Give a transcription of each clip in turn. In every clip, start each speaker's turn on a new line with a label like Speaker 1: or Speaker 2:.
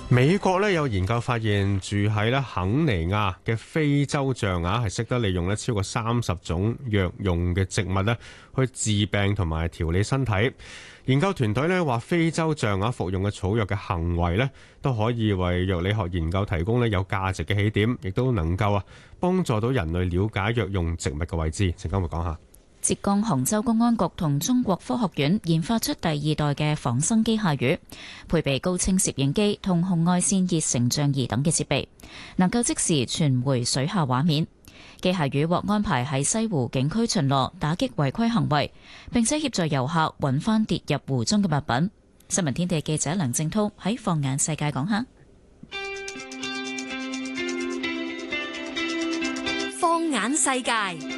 Speaker 1: 美國咧有研究發現，住喺咧肯尼亞嘅非洲象係識得利用咧超過30種藥用嘅植物咧去治病同埋調理身體。研究團隊咧話，非洲象服用嘅草藥嘅行為咧都可以為藥理學研究提供咧有價值嘅起點，亦都能夠幫助到人類了解藥用植物嘅位置。陣間會講下。
Speaker 2: 浙江杭州公安局同中國科學院研發出第2代嘅仿生機械魚，配備高清攝影機同紅外線熱成像儀等嘅設備，能夠即時傳回水下畫面。機械魚獲安排喺西湖景區巡邏，打擊違規行為，並且協助遊客揾翻跌入湖中嘅物品。新聞天地記者梁正濤喺放眼世界講下。
Speaker 3: 放眼世界。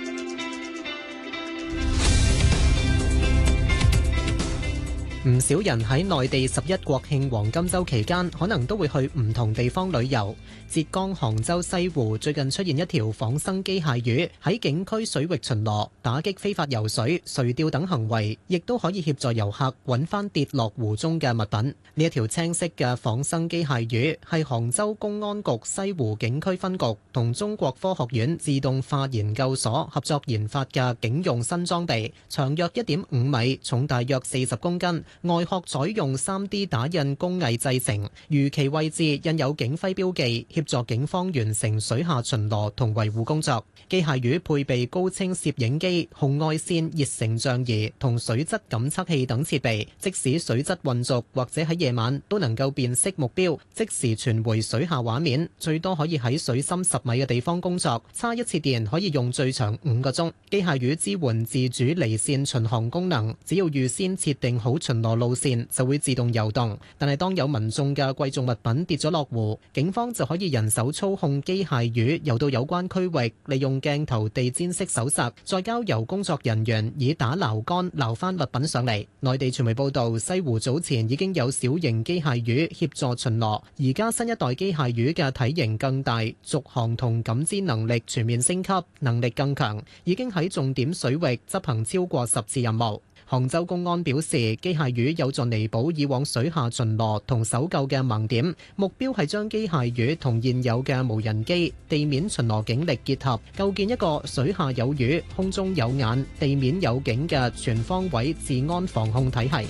Speaker 3: 唔少人喺內地11國慶黃金週期間，可能都會去唔同地方旅遊。浙江杭州西湖最近出現一條仿生機械魚喺景區水域巡邏，打擊非法游水、垂釣等行為，亦都可以協助遊客揾翻跌落湖中嘅物品。呢一條青色嘅仿生機械魚係杭州公安局西湖景區分局同中國科學院自動化研究所合作研發嘅警用新裝備，長約1.5米，重大約40公斤。外殼採用 3D 打印工藝製成，魚鰭位置印有警徽標記，協助警方完成水下巡邏同維護工作。機械魚配備高清攝影機、紅外線熱成像儀同水質感測器等設備，即使水質混濁或者喺夜晚都能夠辨識目標，即時傳回水下畫面。最多可以喺水深10米嘅地方工作，叉一次電可以用最長5個鐘。機械魚支援自主離線巡航功能，只要預先設定好巡邏路線就會自動游動，但係當有民眾嘅貴重物品跌咗落湖，警方就可以人手操控機械魚游到有關區域，利用鏡頭地氈式搜索，再交由工作人員以打撈竿撈翻物品上嚟。內地傳媒報道，西湖早前已經有小型機械魚協助巡邏，而家新一代機械魚嘅體型更大，續航同感知能力全面升級，能力更強，已經喺重點水域執行超過10次任務。杭州公安表示，機械魚有助彌補以往水下巡邏同搜救嘅盲點，目標係將機械魚同現有嘅無人機、地面巡邏警力結合，構建一個水下有魚、空中有眼、地面有警嘅全方位治安防控體系。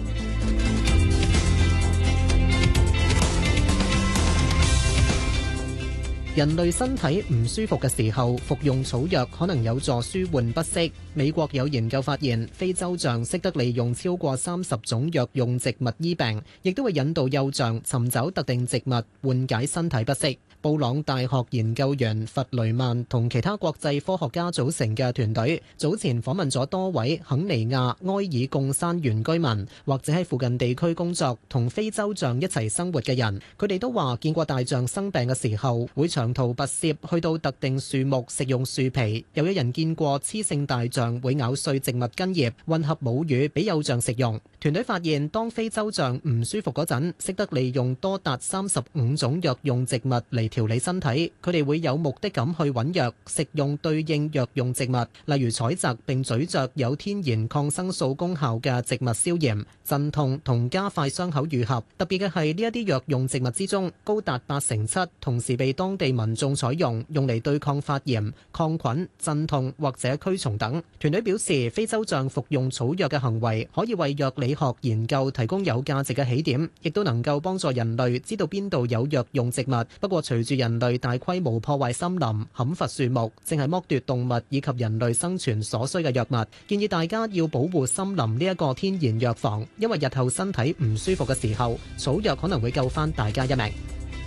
Speaker 3: 人類身體唔舒服嘅時候，服用草藥可能有助舒緩不適。美國有研究發現，非洲象識得利用超過30種藥用植物醫病，亦都會引導幼象尋找特定植物緩解身體不適。布朗大學研究員弗雷曼同其他國際科學家組成嘅團隊，早前訪問咗多位肯尼亞埃爾貢山原居民，或者喺附近地區工作同非洲象一齊生活嘅人。佢哋都話見過大象生病嘅時候，會長途跋涉去到特定樹木食用樹皮，又有人見過雌性大象會咬碎植物根葉，混合母乳俾幼象食用。團隊發現，當非洲象唔舒服嗰陣，識得利用多達35種藥用植物嚟調理身體。佢哋會有目的咁去揾藥，食用對應藥用植物，例如採集並咀嚼有天然抗生素功效嘅植物消炎、鎮痛同加快傷口愈合。特別嘅係呢一啲藥用植物之中，高達87%同時被當地民眾採用，用嚟對抗發炎、抗菌、鎮痛或者驅蟲等。團隊表示，非洲象服用草藥嘅行為可以為藥理學研究提供有價值嘅起點，亦都能夠幫助人類知道邊度有藥用植物。不過隨住人類大規模破壞森林、砍伐樹木，正係剝奪動物以及人類生存所需嘅藥物，建議大家要保護森林呢一個天然藥房，因為日後身體唔舒服嘅時候，草藥可能會救返大家一命。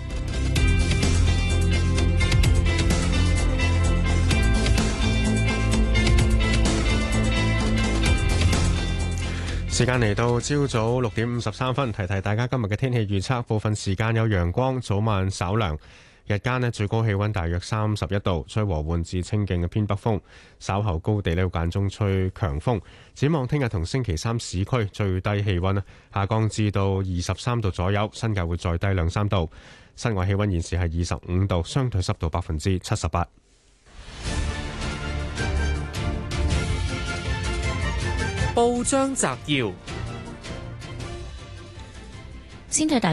Speaker 1: 時間嚟到朝早6點53分，提提大家今日嘅天氣預測，部分時間有陽光，早晚稍涼，日間呢最高氣溫大約31度，吹和緩至清勁嘅偏北風，稍後高地呢間中吹強風。展望聽日同星期三市區最低氣溫下降至到23度左右，新界會再低2-3度。室外氣溫現時係25度，相對濕度78%。
Speaker 4: 報章摘要，
Speaker 2: 先睇大